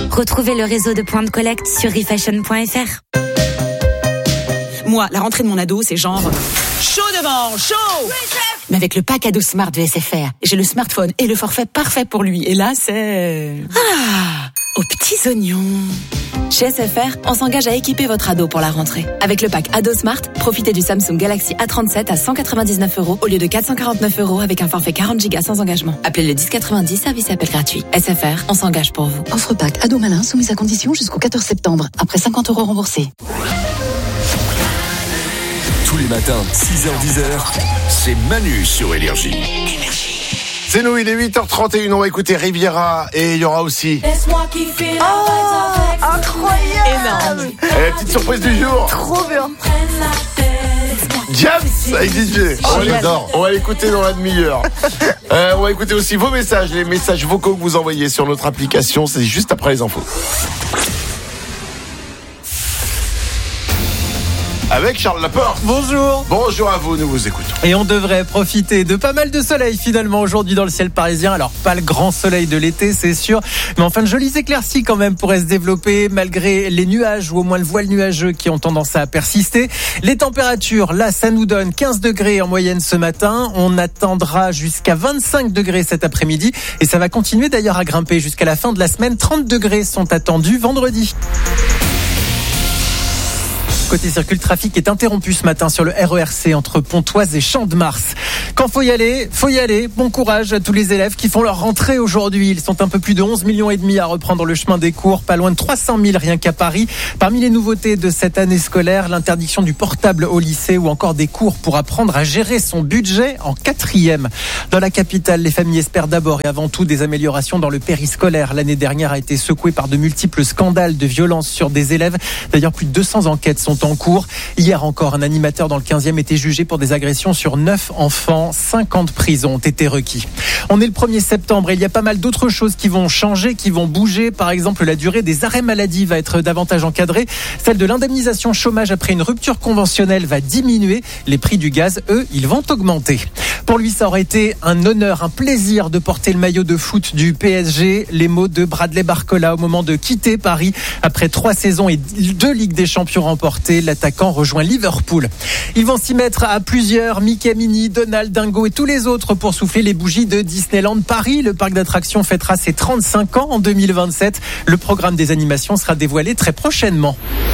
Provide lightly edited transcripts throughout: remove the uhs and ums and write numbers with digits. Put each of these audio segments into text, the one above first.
Retrouvez le réseau de points de collecte sur refashion.fr. Moi, la rentrée de mon ado, c'est genre chaud devant, chaud. Oui, mais avec le pack ado Smart de SFR, j'ai le smartphone et le forfait parfait pour lui. Et là, c'est aux petits oignons. Chez SFR, on s'engage à équiper votre ado pour la rentrée. Avec le pack Ado Smart, profitez du Samsung Galaxy A37 à 199 € au lieu de 449 € avec un forfait 40 Go sans engagement. Appelez le 1090, service et appel gratuit. SFR, on s'engage pour vous. Offre pack Ado Malin soumise à condition jusqu'au 14 septembre. Après 50 € remboursés. Tous les matins, 6h-10h, c'est Manu sur Énergie. C'est nous, il est 8h31, on va écouter Riviera et il y aura aussi... Incroyable. Et la petite surprise du jour, Trop bien. James avec DJ. On va l'écouter dans la demi-heure. On va écouter aussi vos messages, les messages vocaux que vous envoyez sur notre application, c'est juste après les infos. Avec Charles Laporte. Bonjour. Bonjour à vous, nous vous écoutons. Et on devrait profiter de pas mal de soleil finalement aujourd'hui dans le ciel parisien. Alors pas le grand soleil de l'été, c'est sûr, mais enfin de jolies éclaircies quand même pourraient se développer malgré les nuages ou au moins le voile nuageux qui ont tendance à persister. Les températures, là, ça nous donne 15 degrés en moyenne ce matin. On attendra jusqu'à 25 degrés cet après-midi et ça va continuer d'ailleurs à grimper jusqu'à la fin de la semaine. 30 degrés sont attendus vendredi. Côté circuit, le trafic est interrompu ce matin sur le RERC entre Pontoise et Champ-de-Mars. Quand faut y aller, faut y aller. Bon courage à tous les élèves qui font leur rentrée aujourd'hui. Ils sont un peu plus de 11,5 millions à reprendre le chemin des cours, pas loin de 300 000 rien qu'à Paris. Parmi les nouveautés de cette année scolaire, l'interdiction du portable au lycée ou encore des cours pour apprendre à gérer son budget en 4e. Dans la capitale, les familles espèrent d'abord et avant tout des améliorations dans le périscolaire. L'année dernière a été secouée par de multiples scandales de violence sur des élèves. D'ailleurs, plus de 200 enquêtes sont en cours. Hier encore, un animateur dans le 15e était jugé pour des agressions sur 9 enfants. 50 prisons ont été requis. On est le 1er septembre et il y a pas mal d'autres choses qui vont changer, qui vont bouger. Par exemple, la durée des arrêts maladie va être davantage encadrée. Celle de l'indemnisation chômage après une rupture conventionnelle va diminuer. Les prix du gaz, eux, ils vont augmenter. Pour lui, ça aurait été un honneur, un plaisir de porter le maillot de foot du PSG. Les mots de Bradley Barcola au moment de quitter Paris. Après 3 saisons et 2 Ligues des Champions remportées, l'attaquant rejoint Liverpool. Ils vont s'y mettre à plusieurs, Mickey, Minnie, Donald, Dingo et tous les autres pour souffler les bougies de Disneyland Paris. Le parc d'attractions fêtera ses 35 ans en 2027. Le programme des animations sera dévoilé très prochainement.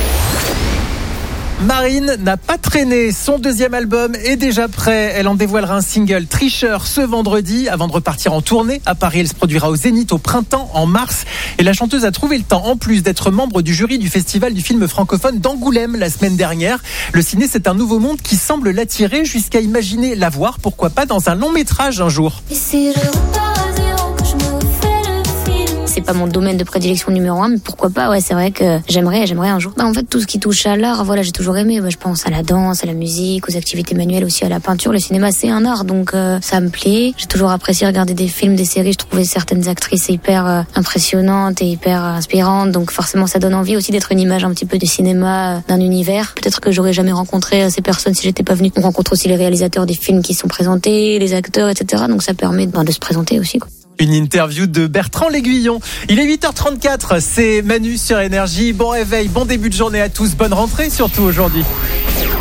Marine n'a pas traîné, son 2e album est déjà prêt. Elle en dévoilera un single, Tricheur, ce vendredi. Avant de repartir en tournée, à Paris, elle se produira au Zénith au printemps, en mars. Et la chanteuse a trouvé le temps, en plus d'être membre du jury du festival du film francophone d'Angoulême la semaine dernière. Le ciné, c'est un nouveau monde qui semble l'attirer jusqu'à imaginer la voir, pourquoi pas, dans un long métrage un jour. C'est pas mon domaine de prédilection numéro 1, mais pourquoi pas, ouais, c'est vrai que j'aimerais un jour. En fait, tout ce qui touche à l'art, voilà, j'ai toujours aimé. Je pense à la danse, à la musique, aux activités manuelles, aussi à la peinture. Le cinéma, c'est un art, donc ça me plaît. J'ai toujours apprécié regarder des films, des séries. Je trouvais certaines actrices hyper impressionnantes et hyper inspirantes, donc forcément, ça donne envie aussi d'être une image un petit peu du cinéma, d'un univers. Peut-être que j'aurais jamais rencontré ces personnes si j'étais pas venue. On rencontre aussi les réalisateurs des films qui sont présentés, les acteurs, etc. Donc ça permet de se présenter aussi, quoi. Une interview de Bertrand L'Aiguillon. Il est 8h34, c'est Manu sur Énergie. Bon réveil, bon début de journée à tous, bonne rentrée surtout aujourd'hui.